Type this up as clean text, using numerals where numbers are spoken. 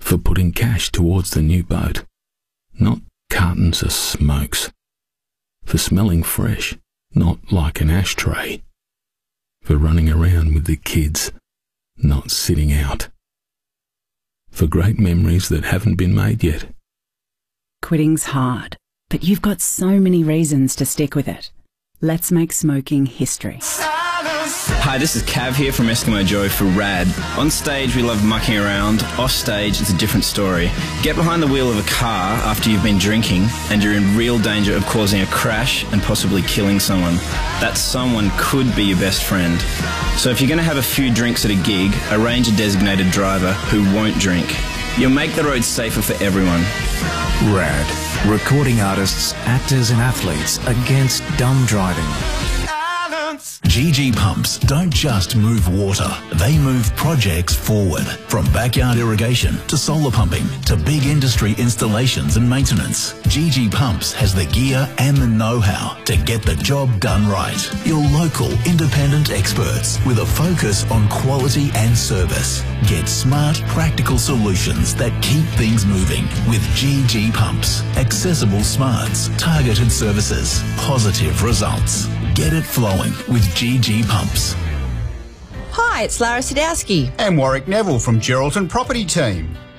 for putting cash towards the new boat, not cartons of smokes. For smelling fresh, not like an ashtray. For running around with the kids, not sitting out. For great memories that haven't been made yet. Quitting's hard, but you've got so many reasons to stick with it. Let's make smoking history. Hi, this is Cav here from Eskimo Joe for RAD. On stage, we love mucking around. Off stage, it's a different story. Get behind the wheel of a car after you've been drinking and you're in real danger of causing a crash and possibly killing someone. That someone could be your best friend. So if you're going to have a few drinks at a gig, arrange a designated driver who won't drink. You'll make the roads safer for everyone. RAD. Recording artists, actors and athletes against dumb driving. GG Pumps don't just move water, they move projects forward. From backyard irrigation to solar pumping to big industry installations and maintenance, GG Pumps has the gear and the know-how to get the job done right. Your local independent experts with a focus on quality and service. Get smart, practical solutions that keep things moving with GG Pumps. Accessible smarts, targeted services, positive results. Get it flowing with GG Pumps. Hi, it's Lara Sadowski. And Warwick Neville from Geraldton Property Team.